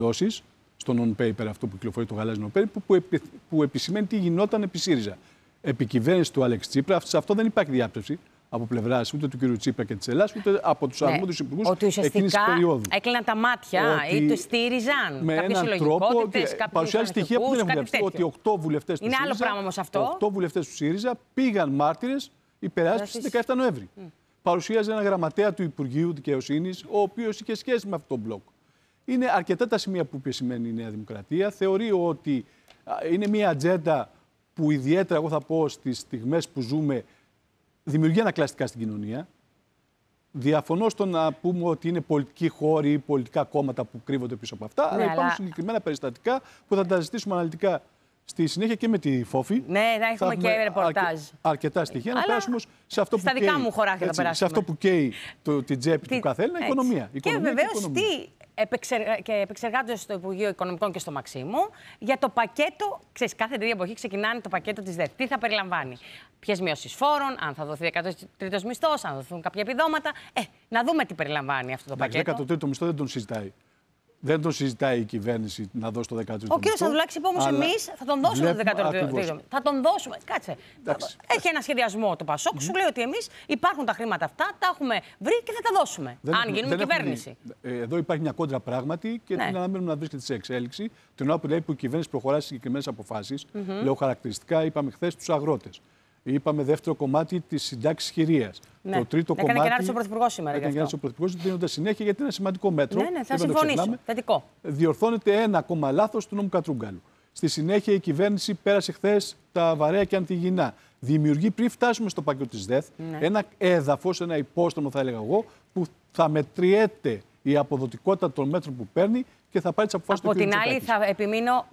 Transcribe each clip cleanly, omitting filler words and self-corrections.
δόσεις στο non-paper, αυτό που κυκλοφορεί το γαλάζιο non-paper, που επισημαίνει τι γινόταν επί ΣΥΡΙΖΑ. Επί κυβέρνηση του Αλέξη Τσίπρα, σε αυτό δεν υπάρχει διάπτωση από πλευράς ούτε του κ. Τσίπρα και της Ελλάδας, ούτε από τους αρμόδιους υπουργούς εκείνης της περίοδου. Έκλειναν τα μάτια ή το στήριζαν. Με έναν τρόπο παρουσιάζει στοιχεία που δεν έχουν γραφτεί. Ότι 8 βουλευτές του ΣΥΡΙΖΑ, άλλο πράγμα όμως αυτό. 8 βουλευτές του ΣΥΡΙΖΑ πήγαν μάρτυρες υπεράσπισης στις 17 Νοέμβρη. Παρουσίαζε ένα γραμματέα του Υπουργείου Δικαιοσύνης, ο οποίος είχε σχέση με αυτό το μπλοκ. Είναι αρκετά τα σημεία που επισημαίνει η Νέα Δημοκρατία. Θεωρεί ότι είναι μια ατζέντα που ιδιαίτερα, εγώ θα πω, στις στιγμές που ζούμε, δημιουργεί ανακλαστικά στην κοινωνία. Διαφωνώ στο να πούμε ότι είναι πολιτικοί χώροι ή πολιτικά κόμματα που κρύβονται πίσω από αυτά, αλλά υπάρχουν συγκεκριμένα περιστατικά που θα τα ζητήσουμε αναλυτικά στη συνέχεια και με τη Φόφη. Ναι, θα έχουμε και ρεπορτάζ. Αρκετά στοιχεία. Να περάσουμε σε αυτό που στα δικά μου χωράκια θα περάσουμε. Σε αυτό που καίει την τσέπη του καθένα, οικονομία. Και βεβαίως τι επεξεργάζονται στο Υπουργείο Οικονομικών και στο Μαξίμου για το πακέτο. Ξέρεις, κάθε τρία εποχή ξεκινάνε το πακέτο της ΔΕΘ. Τι θα περιλαμβάνει, ποιες μειώσεις φόρων, αν θα δοθεί 13ος μισθός, αν θα δοθούν κάποια επιδόματα. Να δούμε τι περιλαμβάνει αυτό το πακέτο. 13ο μισθό δεν τον συζητάει. Δεν τον συζητάει η κυβέρνηση να δώσει το 13ο μισθό. Ο κ. Ανδρουλάκης είπε όμως εμείς θα τον δώσουμε το 13ο μισθό. Θα τον δώσουμε. Κάτσε. Έχει ένα σχεδιασμό το ΠΑΣΟΚ που σου λέει ότι εμείς υπάρχουν τα χρήματα αυτά, τα έχουμε βρει και θα τα δώσουμε. Αν γίνουμε κυβέρνηση. Εδώ υπάρχει μια κόντρα πράγματι και την αναμένουμε να βρίσκεται σε εξέλιξη. Την ώρα που λέει που η κυβέρνηση προχωρά σε συγκεκριμένες αποφάσεις, λέω χαρακτηριστικά, είπαμε χθες τους αγρότες. Είπαμε δεύτερο κομμάτι της συντάξης χειρίας. Ναι. Το τρίτο κομμάτι. Έκανε και ανάρτηση ο Πρωθυπουργός σήμερα. Έκανε και ανάρτηση ο Πρωθυπουργός, δίνοντας συνέχεια γιατί είναι ένα σημαντικό μέτρο. Ναι, θα συμφωνήσω. Θετικό. Διορθώνεται ένα ακόμα λάθος του νόμου Κατρούγκαλου. Στη συνέχεια η κυβέρνηση πέρασε χθες τα βαρέα και αντιγυνά. Δημιουργεί πριν φτάσουμε στο πακέτο της ΔΕΘ ένα έδαφος, ένα υπόστρωμα, θα έλεγα εγώ, που θα μετριέται η αποδοτικότητα των μέτρων που παίρνει και θα πάρει τις αποφάσεις του κ. Από την άλλη, θα επιμείνω.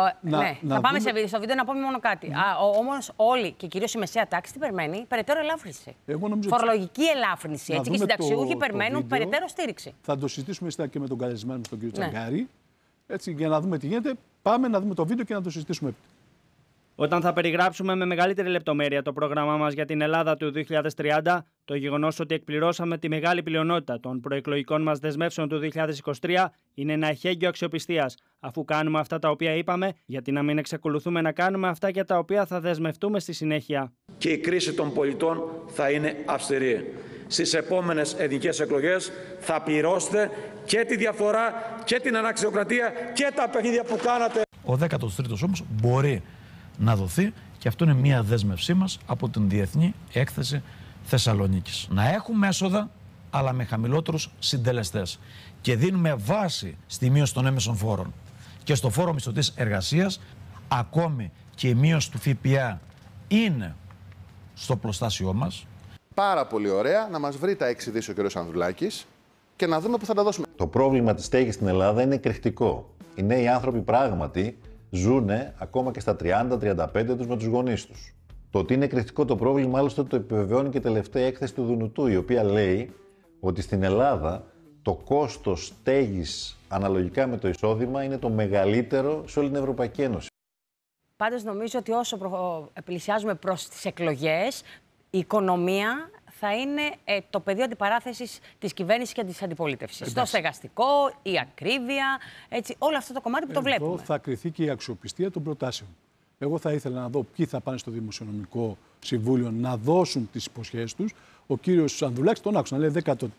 Θα πάμε στο βίντεο να πούμε μόνο κάτι. Όμως όλοι και κυρίως η μεσαία τάξη τι περιμένει, περαιτέρω ελάφρυνση. Φορολογική ελάφρυνση. Έτσι και οι συνταξιούχοι περιμένουν περαιτέρω στήριξη. Θα το συζητήσουμε και με τον καλεσμένο μας, τον κ. Τσαγκάρη. Έτσι, για να δούμε τι γίνεται. Πάμε να δούμε το βίντεο και να το συζητήσουμε. Όταν θα περιγράψουμε με μεγαλύτερη λεπτομέρεια το πρόγραμμά μας για την Ελλάδα του 2030, το γεγονός ότι εκπληρώσαμε τη μεγάλη πλειονότητα των προεκλογικών μας δεσμεύσεων του 2023 είναι ένα εχέγγυο αξιοπιστίας. Αφού κάνουμε αυτά τα οποία είπαμε, γιατί να μην εξακολουθούμε να κάνουμε αυτά για τα οποία θα δεσμευτούμε στη συνέχεια. Και η κρίση των πολιτών θα είναι αυστηρή. Στις επόμενες εθνικές εκλογές θα πληρώσετε και τη διαφορά και την αναξιοκρατία και τα παιχνίδια που κάνατε. Ο 13ος όμως μπορεί να δοθεί και αυτό είναι μία δέσμευσή μας από την Διεθνή Έκθεση Θεσσαλονίκης. Να έχουμε έσοδα αλλά με χαμηλότερους συντελεστές και δίνουμε βάση στη μείωση των έμεσων φόρων και στο φόρο μισθωτής εργασίας, ακόμη και η μείωση του ΦΠΑ είναι στο πλωστάσιό μας. Πάρα πολύ ωραία να μας βρει τα 6 δις ο κ. Ανδρουλάκης και να δούμε πού θα τα δώσουμε. Το πρόβλημα της στέγης στην Ελλάδα είναι εκρηκτικό. Οι νέοι άνθρωποι πράγματι ζούνε ακόμα και στα 30-35 τους με τους γονείς τους. Το ότι είναι εκρηκτικό το πρόβλημα, άλλωστε το επιβεβαιώνει και η τελευταία έκθεση του Δουνουτού, η οποία λέει ότι στην Ελλάδα το κόστος στέγης αναλογικά με το εισόδημα είναι το μεγαλύτερο σε όλη την Ευρωπαϊκή Ένωση. Πάντως νομίζω ότι όσο πλησιάζουμε προς τις εκλογές, η οικονομία θα είναι το πεδίο αντιπαράθεσης της κυβέρνησης και της αντιπολίτευσης. Το στεγαστικό, η ακρίβεια, έτσι, όλο αυτό το κομμάτι που το βλέπουμε. Εδώ θα κριθεί και η αξιοπιστία των προτάσεων. Εγώ θα ήθελα να δω ποιοι θα πάνε στο Δημοσιονομικό Συμβούλιο να δώσουν τις υποσχέσεις τους. Ο κύριος Ανδρουλάκης τον άκουσα να λέει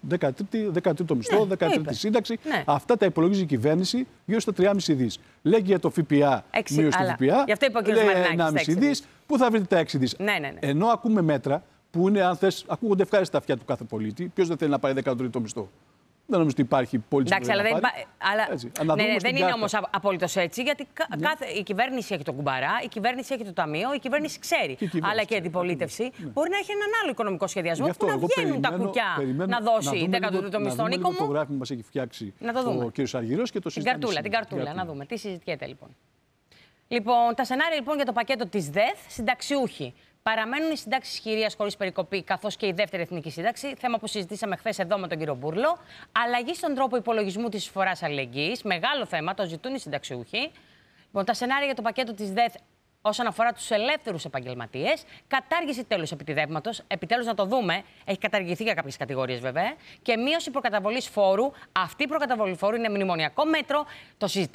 13ο μισθό, 13η σύνταξη. Ναι. Αυτά τα υπολογίζει η κυβέρνηση γύρω στα 3,5 δις. Λέγει για το ΦΠΑ, μείωση του ΦΠΑ, λέει 1,5 δις. Πού θα βρείτε τα 6 δις. Ναι. Ενώ ακούμε μέτρα που είναι, αν θες, ακούγονται ευχάριστα αυτιά του κάθε πολίτη. Ποιος δεν θέλει να πάρει 13ο μισθό. Δεν νομίζω ότι υπάρχει πολιτική. Εντάξει, αλλά δεν είναι όμως απόλυτος έτσι, γιατί η κυβέρνηση έχει το κουμπαρά, η κυβέρνηση έχει το ταμείο, η κυβέρνηση ξέρει. Αλλά και η αντιπολίτευση μπορεί να έχει έναν άλλο οικονομικό σχεδιασμό που να βγαίνουν τα κουκιά να δώσει 13ο μισθό. Νίκο μου, το γράφημα που μας έχει φτιάξει ο κ. Αργυρός και το συζητάμε. Την καρτούλα, να δούμε τι συζητιέται λοιπόν. Λοιπόν, τα σενάρια λοιπόν για το πακέτο της ΔΕΘ, συνταξιούχοι. Παραμένουν οι συντάξεις χειρίας χωρίς περικοπή, καθώς και η δεύτερη εθνική σύνταξη, θέμα που συζητήσαμε χθες εδώ με τον κύριο Μπούρλο. Αλλαγή στον τρόπο υπολογισμού της εισφοράς αλληλεγγύης, μεγάλο θέμα, το ζητούν οι συνταξιούχοι. Λοιπόν, τα σενάρια για το πακέτο της ΔΕΘ όσον αφορά τους ελεύθερους επαγγελματίες, κατάργηση τέλους επιτιδεύματος, επιτέλους να το δούμε, έχει καταργηθεί για κάποιες κατηγορίες βέβαια, και μείωση προκαταβολής φόρου. Αυτή η προκαταβολή φόρου είναι μνημονιακό μέτρο, το συζητάμε.